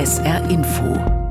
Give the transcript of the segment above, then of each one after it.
SR Info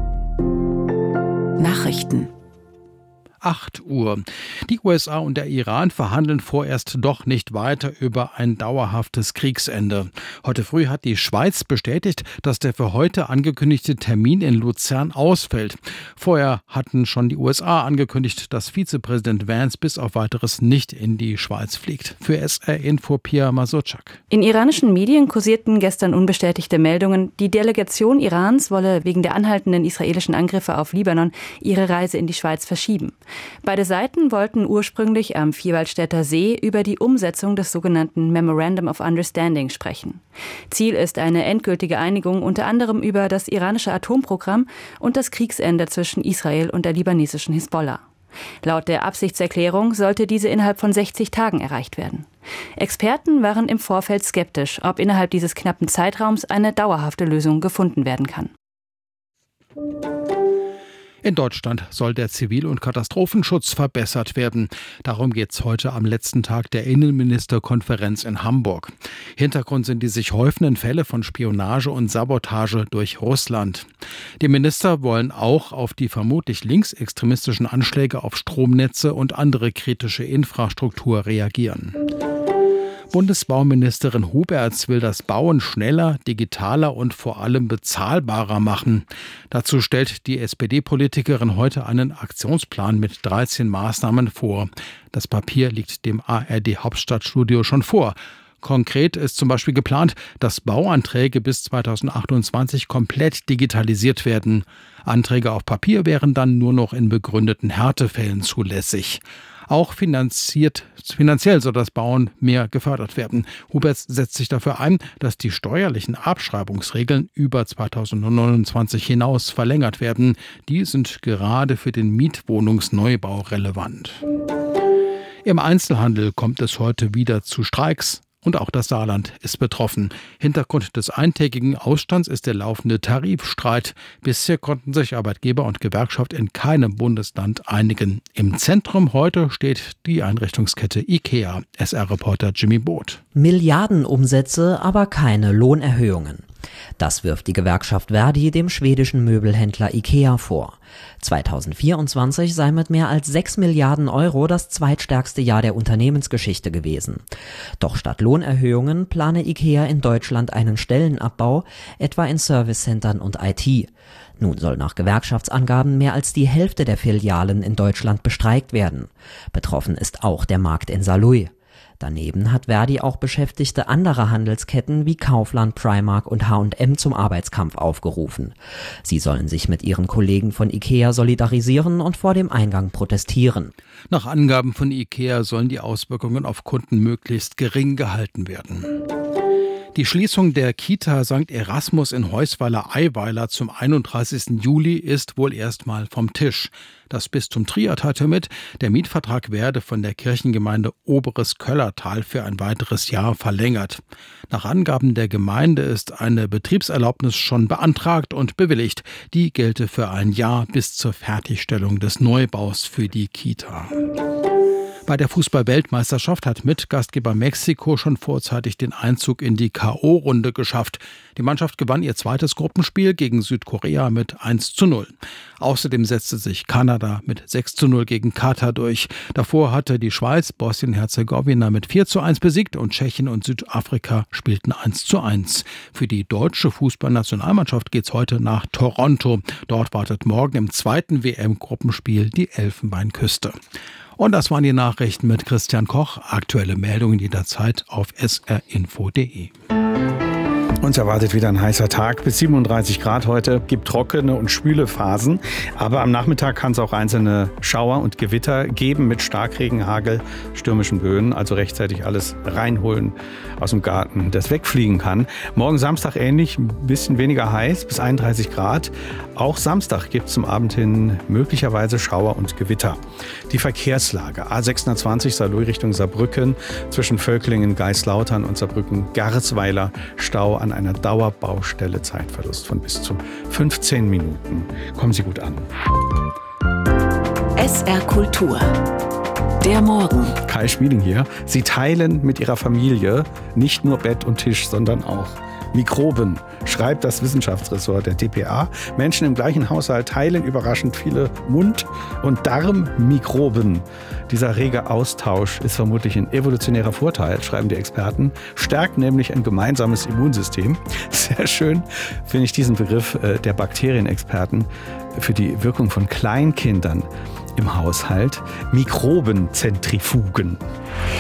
Nachrichten 8 Uhr. Die USA und der Iran verhandeln vorerst doch nicht weiter über ein dauerhaftes Kriegsende. Heute früh hat die Schweiz bestätigt, dass der für heute angekündigte Termin in Luzern ausfällt. Vorher hatten schon die USA angekündigt, dass Vizepräsident Vance bis auf Weiteres nicht in die Schweiz fliegt. Für SR Info Pia Masurczak. In iranischen Medien kursierten gestern unbestätigte Meldungen, die Delegation Irans wolle wegen der anhaltenden israelischen Angriffe auf Libanon ihre Reise in die Schweiz verschieben. Beide Seiten wollten ursprünglich am Vierwaldstätter See über die Umsetzung des sogenannten Memorandum of Understanding sprechen. Ziel ist eine endgültige Einigung unter anderem über das iranische Atomprogramm und das Kriegsende zwischen Israel und der libanesischen Hisbollah. Laut der Absichtserklärung sollte diese innerhalb von 60 Tagen erreicht werden. Experten waren im Vorfeld skeptisch, ob innerhalb dieses knappen Zeitraums eine dauerhafte Lösung gefunden werden kann. In Deutschland soll der Zivil- und Katastrophenschutz verbessert werden. Darum geht es heute am letzten Tag der Innenministerkonferenz in Hamburg. Hintergrund sind die sich häufenden Fälle von Spionage und Sabotage durch Russland. Die Minister wollen auch auf die vermutlich linksextremistischen Anschläge auf Stromnetze und andere kritische Infrastruktur reagieren. Bundesbauministerin Huberts will das Bauen schneller, digitaler und vor allem bezahlbarer machen. Dazu stellt die SPD-Politikerin heute einen Aktionsplan mit 13 Maßnahmen vor. Das Papier liegt dem ARD-Hauptstadtstudio schon vor. Konkret ist zum Beispiel geplant, dass Bauanträge bis 2028 komplett digitalisiert werden. Anträge auf Papier wären dann nur noch in begründeten Härtefällen zulässig. Auch finanziell soll das Bauen mehr gefördert werden. Huberts setzt sich dafür ein, dass die steuerlichen Abschreibungsregeln über 2029 hinaus verlängert werden. Die sind gerade für den Mietwohnungsneubau relevant. Im Einzelhandel kommt es heute wieder zu Streiks. Und auch das Saarland ist betroffen. Hintergrund des eintägigen Ausstands ist der laufende Tarifstreit. Bisher konnten sich Arbeitgeber und Gewerkschaft in keinem Bundesland einigen. Im Zentrum heute steht die Einrichtungskette IKEA. SR-Reporter Jimmy Boot. Milliardenumsätze, aber keine Lohnerhöhungen. Das wirft die Gewerkschaft Verdi dem schwedischen Möbelhändler IKEA vor. 2024 sei mit mehr als 6 Milliarden Euro das zweitstärkste Jahr der Unternehmensgeschichte gewesen. Doch statt Lohnerhöhungen plane IKEA in Deutschland einen Stellenabbau, etwa in Servicecentern und IT. Nun soll nach Gewerkschaftsangaben mehr als die Hälfte der Filialen in Deutschland bestreikt werden. Betroffen ist auch der Markt in Saarlouis. Daneben hat Verdi auch Beschäftigte anderer Handelsketten wie Kaufland, Primark und H&M zum Arbeitskampf aufgerufen. Sie sollen sich mit ihren Kollegen von IKEA solidarisieren und vor dem Eingang protestieren. Nach Angaben von IKEA sollen die Auswirkungen auf Kunden möglichst gering gehalten werden. Die Schließung der Kita St. Erasmus in Heusweiler-Eiweiler zum 31. Juli ist wohl erstmal vom Tisch. Das Bistum Trier teilte mit, der Mietvertrag werde von der Kirchengemeinde Oberes Köllertal für ein weiteres Jahr verlängert. Nach Angaben der Gemeinde ist eine Betriebserlaubnis schon beantragt und bewilligt. Die gelte für ein Jahr bis zur Fertigstellung des Neubaus für die Kita. Bei der Fußball-Weltmeisterschaft hat Mitgastgeber Mexiko schon vorzeitig den Einzug in die K.O.-Runde geschafft. Die Mannschaft gewann ihr zweites Gruppenspiel gegen Südkorea mit 1:0. Außerdem setzte sich Kanada mit 6:0 gegen Katar durch. Davor hatte die Schweiz Bosnien-Herzegowina mit 4:1 besiegt und Tschechien und Südafrika spielten 1:1. Für die deutsche Fußballnationalmannschaft geht's heute nach Toronto. Dort wartet morgen im zweiten WM-Gruppenspiel die Elfenbeinküste. Und das waren die Nachrichten mit Christian Koch. Aktuelle Meldungen jederzeit auf srinfo.de. Uns erwartet wieder ein heißer Tag bis 37 Grad heute. Gibt trockene und schwüle Phasen. Aber am Nachmittag kann es auch einzelne Schauer und Gewitter geben mit Starkregen, Hagel, stürmischen Böen. Also rechtzeitig alles reinholen aus dem Garten, das wegfliegen kann. Morgen Samstag ähnlich, ein bisschen weniger heiß, bis 31 Grad. Auch Samstag gibt es zum Abend hin möglicherweise Schauer und Gewitter. Die Verkehrslage. A620 Saarlouis Richtung Saarbrücken. Zwischen Völklingen, Geislautern und Saarbrücken-Garzweiler. Stau an einer Dauerbaustelle, Zeitverlust von bis zu 15 Minuten. Kommen Sie gut an. SR Kultur. Der Morgen. Kai Schmieding hier. Sie teilen mit Ihrer Familie nicht nur Bett und Tisch, sondern auch Mikroben, schreibt das Wissenschaftsressort der dpa. Menschen im gleichen Haushalt teilen überraschend viele Mund- und Darmmikroben. Dieser rege Austausch ist vermutlich ein evolutionärer Vorteil, schreiben die Experten, stärkt nämlich ein gemeinsames Immunsystem. Sehr schön finde ich diesen Begriff der Bakterienexperten für die Wirkung von Kleinkindern im Haushalt. Mikrobenzentrifugen.